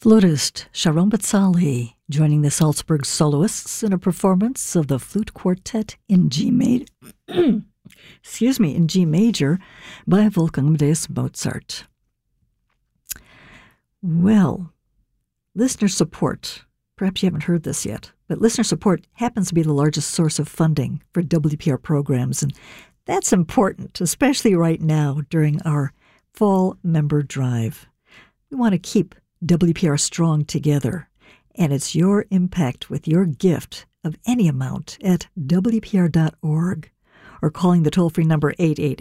Flautist Sharon Batzali joining the Salzburg soloists in a performance of the Flute Quartet in G major, in G major by Wolfgang Amadeus Mozart. Well, listener support. Perhaps you haven't heard this yet, but listener support happens to be the largest source of funding for WPR programs, and that's important, especially right now during our fall member drive. We want to keep WPR strong together, and it's your impact with your gift of any amount at WPR.org or calling the toll-free number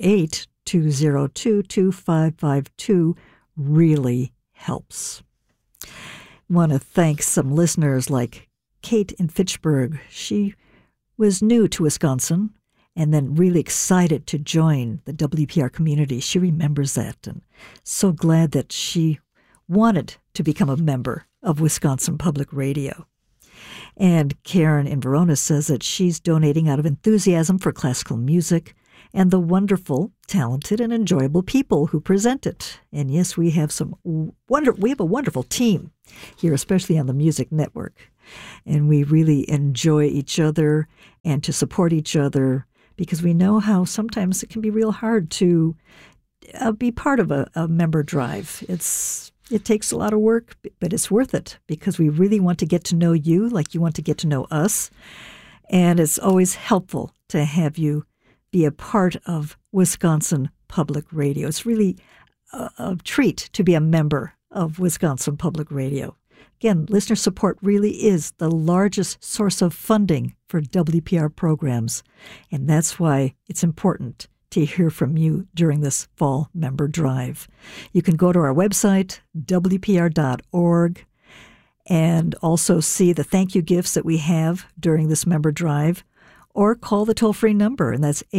888-202-2552 really helps. I want to thank some listeners like Kate in Fitchburg. She was new to Wisconsin and then really excited to join the WPR community. She remembers that and so glad that she wanted to become a member of Wisconsin Public Radio. And Karen in Verona says that she's donating out of enthusiasm for classical music and the wonderful, talented, and enjoyable people who present it. And yes, we have a wonderful team here, especially on the Music Network. And we really enjoy each other and to support each other because we know how sometimes it can be real hard to be part of a member drive. It takes a lot of work, but it's worth it because we really want to get to know you like you want to get to know us. And it's always helpful to have you be a part of Wisconsin Public Radio. It's really a treat to be a member of Wisconsin Public Radio. Again, listener support really is the largest source of funding for WPR programs, and that's why it's important to hear from you during this fall member drive. You can go to our website, WPR.org, and also see the thank you gifts that we have during this member drive, or call the toll-free number, and that's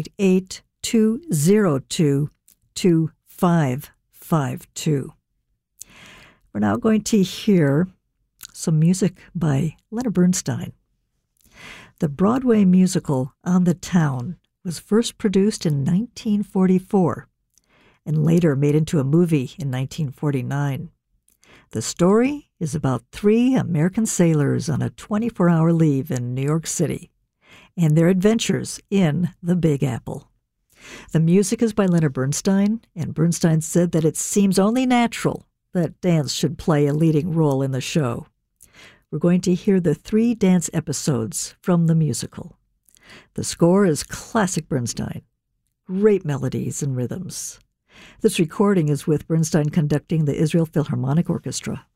888-202-2552. We're now going to hear some music by Leonard Bernstein. The Broadway musical On the Town was first produced in 1944 and later made into a movie in 1949. The story is about 3 American sailors on a 24-hour leave in New York City and their adventures in the Big Apple. The music is by Leonard Bernstein, and Bernstein said that it seems only natural that dance should play a leading role in the show. We're going to hear the 3 dance episodes from the musical. The score is classic Bernstein, great melodies and rhythms. This recording is with Bernstein conducting the Israel Philharmonic Orchestra.